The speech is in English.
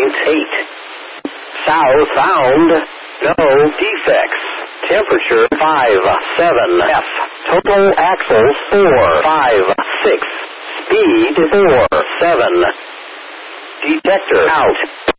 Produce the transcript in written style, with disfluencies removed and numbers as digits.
Right 8. South found. No defects. Temperature 5-7 F. Total axles 4-5-6. Speed 4-7. Detector out.